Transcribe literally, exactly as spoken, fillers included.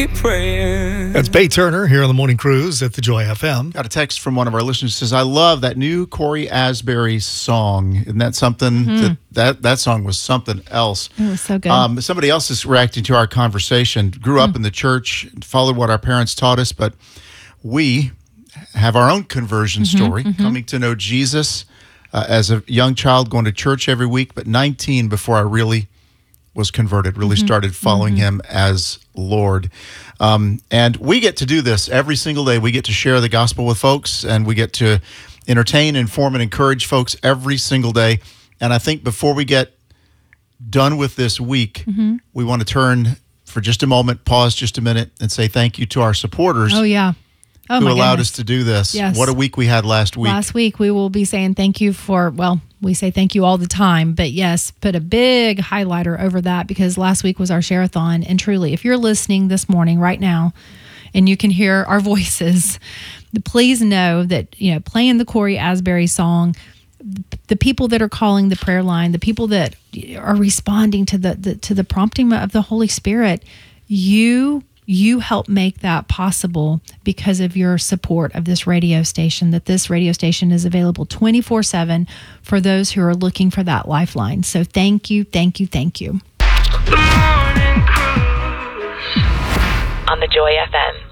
keep praying. That's Bay Turner here on the Morning Cruise at the Joy F M. Got a text from one of our listeners who says, I love that new Corey Asbury song. Isn't that something? Mm-hmm. That, that that song was something else. It was so good. Um, somebody else is reacting to our conversation. Grew up mm. in the church, followed what our parents taught us, but we have our own conversion mm-hmm, story, mm-hmm. coming to know Jesus uh, as a young child, going to church every week, but nineteen before I really was converted, really mm-hmm. started following mm-hmm. him as Lord. Um, and we get to do this every single day. We get to share the gospel with folks, and we get to entertain, inform, and encourage folks every single day. And I think before we get done with this week, mm-hmm. we want to turn for just a moment, pause just a minute, and say thank you to our supporters. Oh, yeah. Oh, who my allowed goodness. us to do this. Yes. What a week we had last week. Last week, we will be saying thank you for, well, we say thank you all the time, but yes, put a big highlighter over that because last week was our share-a-thon. And truly, if you're listening this morning right now and you can hear our voices, please know that, you know, playing the Corey Asbury song, the people that are calling the prayer line, the people that are responding to the, the to the prompting of the Holy Spirit, you You help make that possible because of your support of this radio station, that this radio station is available twenty-four seven for those who are looking for that lifeline. So thank you, thank you, thank you. On the Joy F M.